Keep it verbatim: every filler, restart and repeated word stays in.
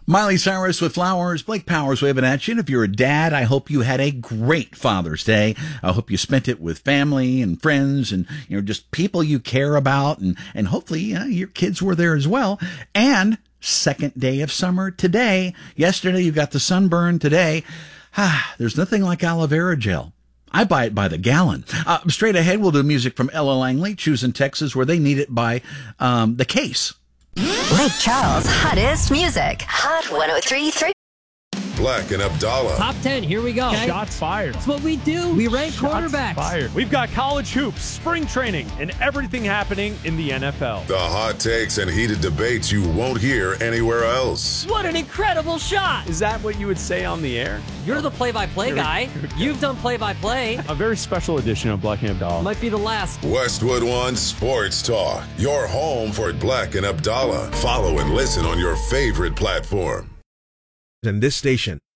Miley Cyrus with Flowers. Blake Powers waving at you. And if you're a dad, I hope you had a great Father's Day. I hope you spent it with family and friends and, you know, just people you care about. And, and hopefully you know, your kids were there as well. And second day of summer today. Yesterday you got the sunburn. Today, ah, there's nothing like aloe vera gel. I buy it by the gallon. Uh, straight ahead, we'll do music from Ella Langley, choosing Texas, where they need it by um, the case. Lake Charles' hottest music. Hot one oh three point three. Black and Abdallah. Top ten, here we go. Okay. Shots fired. That's what we do. We rank Shots quarterbacks. Fired. We've got college hoops, spring training, and everything happening in the N F L. The hot takes and heated debates you won't hear anywhere else. What an incredible shot. Is that what you would say on the air? You're the play-by-play guy. You've done play-by-play. A very special edition of Black and Abdallah. Might be the last. Westwood One Sports Talk. Your home for Black and Abdallah. Follow and listen on your favorite platform. And this station.